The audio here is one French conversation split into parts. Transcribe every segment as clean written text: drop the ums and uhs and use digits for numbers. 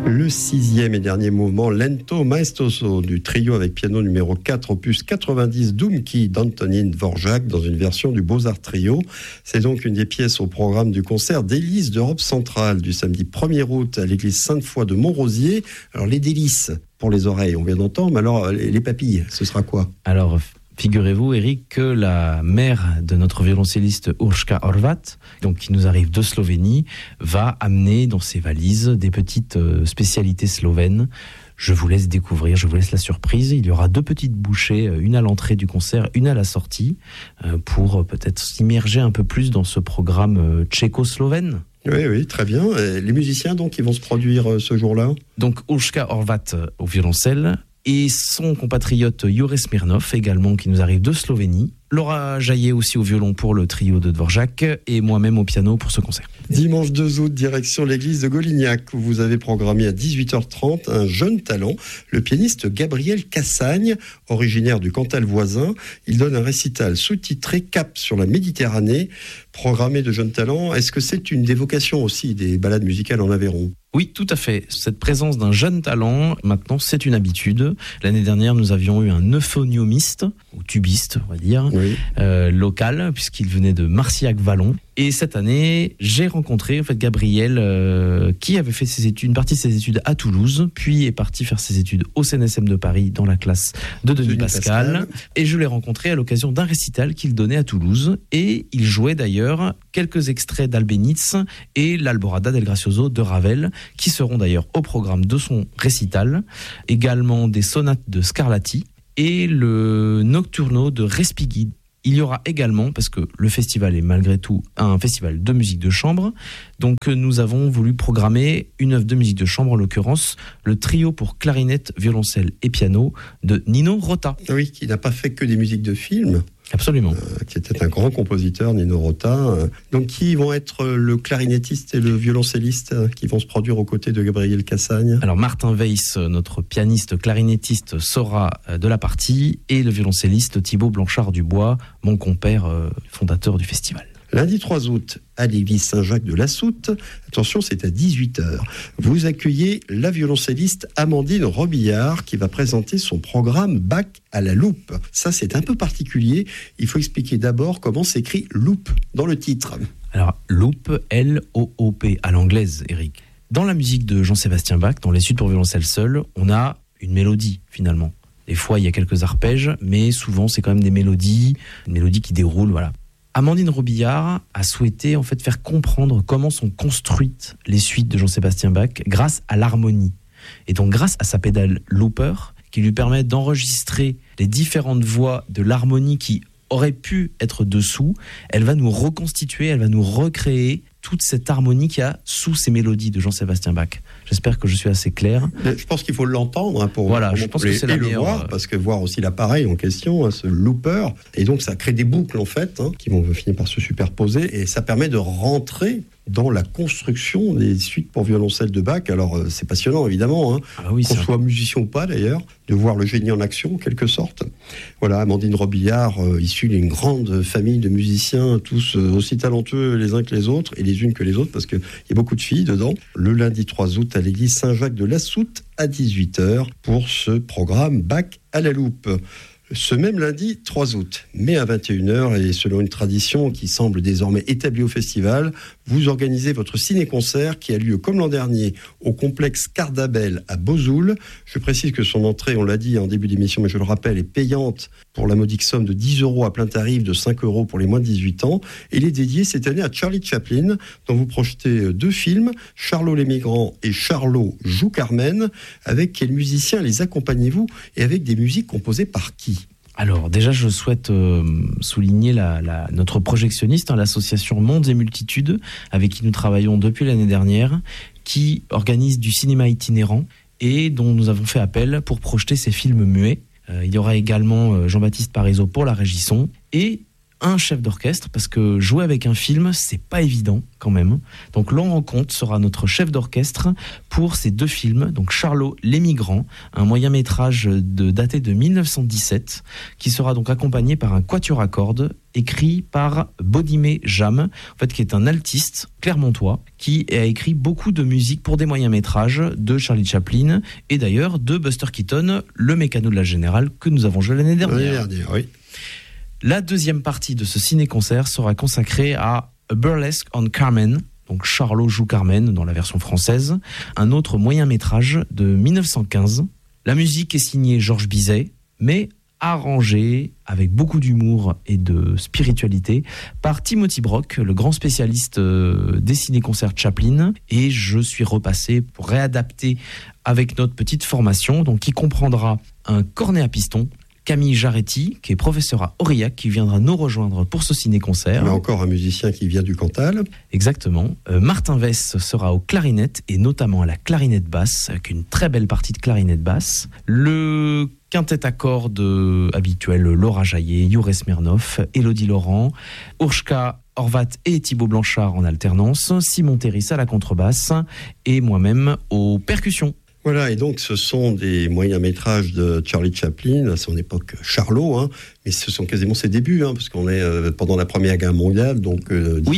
Le 6e et dernier mouvement Lento Maestoso du trio avec piano numéro 4 opus 90 Dumki d'Antonín Dvořák dans une version du Beaux-Arts Trio. C'est donc une des pièces au programme du concert d'Église d'Europe centrale du samedi 1er août à l'église Sainte-Foy de Montrosier. Alors les délices pour les oreilles, on vient d'entendre, mais alors les papilles, ce sera quoi ? Alors, figurez-vous, Eric, que la mère de notre violoncelliste Urška Horvat, donc qui nous arrive de Slovénie, va amener dans ses valises des petites spécialités slovènes. Je vous laisse découvrir, je vous laisse la surprise. Il y aura 2 petites bouchées, une à l'entrée du concert, une à la sortie, pour peut-être s'immerger un peu plus dans ce programme tchéco-slovène. Oui, très bien. Et les musiciens, donc, ils vont se produire ce jour-là ? Donc, Urška Horvat au violoncelle, et son compatriote Jure Smirnov également qui nous arrive de Slovénie. Laura Jaillet aussi au violon pour le trio de Dvořák et moi-même au piano pour ce concert. Dimanche 2 août, direction l'église de Golignac où vous avez programmé à 18h30 un jeune talent, le pianiste Gabriel Cassagne, originaire du Cantal voisin. Il donne un récital sous-titré Cap sur la Méditerranée, programmé de jeunes talents. Est-ce que c'est une des vocations aussi des balades musicales en Aveyron ? Oui, tout à fait. Cette présence d'un jeune talent, maintenant, c'est une habitude. L'année dernière, nous avions eu un euphoniumiste, ou tubiste, on va dire, oui. Local, puisqu'il venait de Marcillac-Vallon. Et cette année, j'ai rencontré en fait Gabriel, qui avait fait une partie de ses études à Toulouse, puis est parti faire ses études au CNSM de Paris dans la classe de Denis Pascal. Et je l'ai rencontré à l'occasion d'un récital qu'il donnait à Toulouse. Et il jouait d'ailleurs quelques extraits d'Albéniz et l'Alborada del Gracioso de Ravel, qui seront d'ailleurs au programme de son récital. Également des sonates de Scarlatti et le Nocturno de Respighi. Il y aura également, parce que le festival est malgré tout un festival de musique de chambre, donc nous avons voulu programmer une œuvre de musique de chambre, en l'occurrence le trio pour clarinette, violoncelle et piano de Nino Rota. Oui, qui n'a pas fait que des musiques de films. Absolument. Qui était un grand compositeur, Nino Rota. Donc qui vont être le clarinettiste et le violoncelliste qui vont se produire aux côtés de Gabriel Cassagne ? Alors Martin Weiss, notre pianiste clarinettiste, sera de la partie, et le violoncelliste Thibaut Blanchard-Dubois, mon compère fondateur du festival. Lundi 3 août, à l'église Saint-Jacques de la Soute, attention, c'est à 18h, vous accueillez la violoncelliste Amandine Robillard qui va présenter son programme Bach à la loupe. Ça, c'est un peu particulier. Il faut expliquer d'abord comment s'écrit loupe dans le titre. Alors, loupe, L-O-O-P, à l'anglaise, Eric. Dans la musique de Jean-Sébastien Bach, dans les suites pour violoncelle seul, on a une mélodie, finalement. Des fois, il y a quelques arpèges, mais souvent, c'est quand même des mélodies, une mélodie qui déroule, voilà. Amandine Robillard a souhaité en fait faire comprendre comment sont construites les suites de Jean-Sébastien Bach grâce à l'harmonie. Et donc grâce à sa pédale looper qui lui permet d'enregistrer les différentes voix de l'harmonie qui auraient pu être dessous, elle va nous reconstituer, elle va nous recréer toute cette harmonie qu'il y a sous ces mélodies de Jean-Sébastien Bach. J'espère que je suis assez clair. Je pense qu'il faut l'entendre pour voilà, je pense que c'est la meilleure. Voir, parce que voir aussi l'appareil en question, ce looper, et donc ça crée des boucles en fait, qui vont finir par se superposer, et ça permet de rentrer dans la construction des suites pour violoncelle de Bach. Alors c'est passionnant évidemment, ah oui, qu'on soit musicien ou pas d'ailleurs, de voir le génie en action en quelque sorte. Voilà, Amandine Robillard, issue d'une grande famille de musiciens, tous aussi talentueux les uns que les autres, et les unes que les autres, parce qu'il y a beaucoup de filles dedans. Le lundi 3 août à l'église Saint-Jacques de la Soute à 18h pour ce programme Bach à la loupe. Ce même lundi 3 août, mais à 21h, et selon une tradition qui semble désormais établie au festival, vous organisez votre ciné-concert qui a lieu comme l'an dernier au complexe Cardabel à Bozoul. Je précise que son entrée, on l'a dit en début d'émission, mais je le rappelle, est payante pour la modique somme de 10 € à plein tarif, de 5 € pour les moins de 18 ans. Et il est dédié cette année à Charlie Chaplin, dont vous projetez 2 films, Charlot l'émigrant et Charlot joue Carmen. Avec quels musiciens les accompagnez-vous et avec des musiques composées par qui ? Alors déjà, je souhaite souligner notre projectionniste, l'association Mondes et Multitudes, avec qui nous travaillons depuis l'année dernière, qui organise du cinéma itinérant et dont nous avons fait appel pour projeter ces films muets. Il y aura également Jean-Baptiste Parisot pour la régie son et un chef d'orchestre, parce que jouer avec un film, c'est pas évident quand même. Donc Laurent Comte sera notre chef d'orchestre pour ces 2 films. Donc Charlot, l'émigrant, un moyen-métrage daté de 1917, qui sera donc accompagné par un quatuor à cordes écrit par Bodimé Jam, en fait, qui est un altiste clermontois, qui a écrit beaucoup de musique pour des moyens-métrages de Charlie Chaplin et d'ailleurs de Buster Keaton, le mécano de la Générale que nous avons joué l'année dernière. Oui. La deuxième partie de ce ciné-concert sera consacrée à A Burlesque on Carmen. Donc Charlot joue Carmen dans la version française, un autre moyen-métrage de 1915. La musique est signée Georges Bizet, mais arrangée avec beaucoup d'humour et de spiritualité par Timothy Brock, le grand spécialiste des ciné-concerts Chaplin. Et je suis repassé pour réadapter avec notre petite formation, donc qui comprendra un cornet à piston, Camille Jaretti, qui est professeur à Aurillac, qui viendra nous rejoindre pour ce ciné-concert. Mais encore un musicien qui vient du Cantal. Exactement. Martin Wess sera aux clarinettes, et notamment à la clarinette basse, avec une très belle partie de clarinette basse. Le quintet à cordes habituel, Laura Jaillet, Youré Smirnov, Élodie Laurent, Urshka Horvat et Thibaut Blanchard en alternance, Simon Terris à la contrebasse, et moi-même aux percussions. Voilà, et donc ce sont des moyens-métrages de Charlie Chaplin, à son époque Charlot, mais ce sont quasiment ses débuts, parce qu'on est pendant la Première Guerre mondiale, donc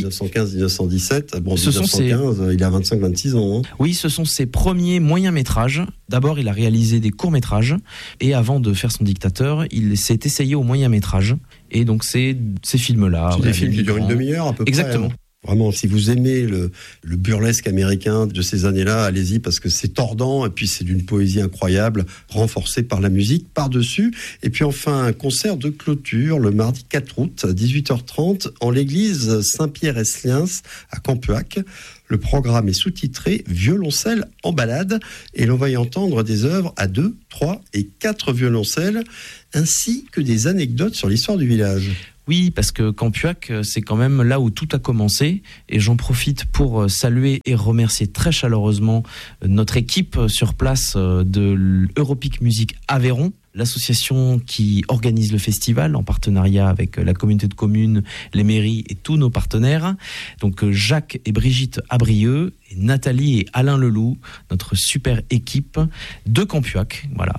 1915-1917. Bon, 1915, il a 25-26 ans. Oui, ce sont ses premiers moyens-métrages. D'abord, il a réalisé des courts-métrages, et avant de faire son dictateur, il s'est essayé au moyen-métrage. Et donc, c'est ces films-là. C'est des films qui durent une demi-heure à peu près. Exactement. Vraiment, si vous aimez le burlesque américain de ces années-là, allez-y, parce que c'est tordant et puis c'est d'une poésie incroyable, renforcée par la musique par-dessus. Et puis enfin, un concert de clôture le mardi 4 août à 18h30 en l'église Saint-Pierre-Esliens à Campuac. Le programme est sous-titré « Violoncelle en balade » et l'on va y entendre des œuvres à 2, 3 et 4 violoncelles, ainsi que des anecdotes sur l'histoire du village. Oui, parce que Campuac, c'est quand même là où tout a commencé, et j'en profite pour saluer et remercier très chaleureusement notre équipe sur place de Europic Musique Aveyron, l'association qui organise le festival en partenariat avec la communauté de communes, les mairies et tous nos partenaires. Donc Jacques et Brigitte Abrieux, et Nathalie et Alain Leloup, notre super équipe de Campuac, voilà.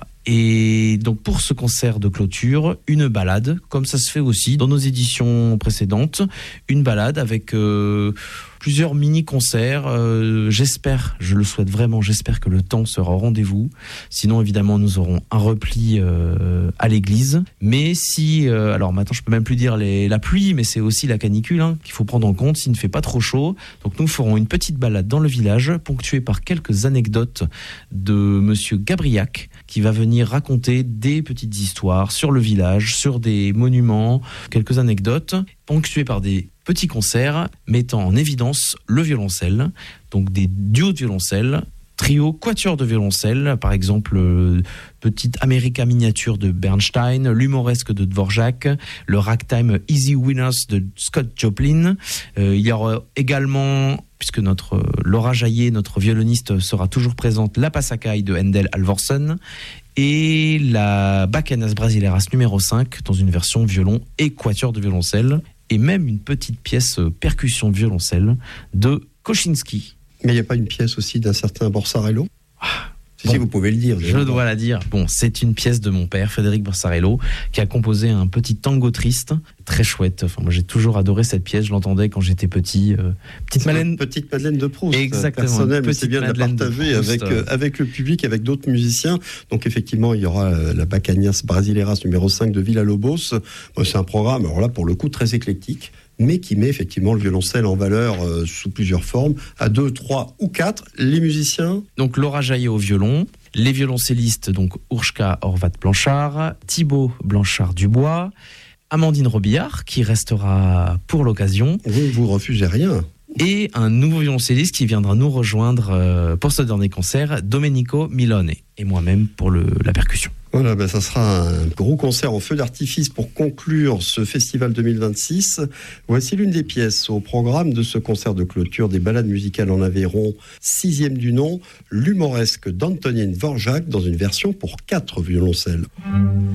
Et donc pour ce concert de clôture, une balade, comme ça se fait aussi dans nos éditions précédentes, une balade avec plusieurs mini-concerts. J'espère, je le souhaite vraiment, j'espère que le temps sera au rendez-vous. Sinon, évidemment, nous aurons un repli à l'église. Mais si, alors maintenant, je peux même plus dire la pluie, mais c'est aussi la canicule qu'il faut prendre en compte s'il ne fait pas trop chaud. Donc nous ferons une petite balade dans le village, ponctuée par quelques anecdotes de monsieur Gabriac, qui va venir raconter des petites histoires sur le village, sur des monuments, quelques anecdotes, ponctuées par des petits concerts mettant en évidence le violoncelle, donc des duos de violoncelle, trio, quatuor de violoncelle, par exemple petite America miniature de Bernstein, l'humoresque de Dvorak, le ragtime Easy Winners de Scott Joplin. Il y aura également, puisque notre Laura Jaillet, notre violoniste, sera toujours présente, la Passacaille de Handel Alvorsen et la Bacanas Brasileiras numéro 5 dans une version violon et quatuor de violoncelle, et même une petite pièce percussion de violoncelle de Koschinsky. Mais il n'y a pas une pièce aussi d'un certain Borsarello ? Si, vous pouvez le dire. Je dois la dire. Bon, c'est une pièce de mon père, Frédéric Borsarello, qui a composé un petit tango triste, très chouette. Enfin, moi, j'ai toujours adoré cette pièce. Je l'entendais quand j'étais petit. Petite Madeleine de Proust. Exactement. Personnelle, mais c'est bien de la partager avec le public, avec d'autres musiciens. Donc, effectivement, il y aura la Bacanas Brasileiras numéro 5 de Villa-Lobos. C'est un programme, alors là, pour le coup, très éclectique, mais qui met effectivement le violoncelle en valeur sous plusieurs formes, à 2, 3 ou 4. Les musiciens. Donc Laura Jaillet au violon, les violoncellistes, donc Urshka Horvat Blanchard, Thibaut Blanchard Dubois, Amandine Robillard, qui restera pour l'occasion. Vous refusez rien. Et un nouveau violoncelliste qui viendra nous rejoindre pour ce dernier concert, Domenico Milone, et moi-même pour la percussion. Voilà, ça sera un gros concert en feu d'artifice pour conclure ce festival 2026. Voici l'une des pièces au programme de ce concert de clôture des balades musicales en Aveyron, 6e du nom, l'humoresque d'Antonin Dvorak dans une version pour 4 violoncelles.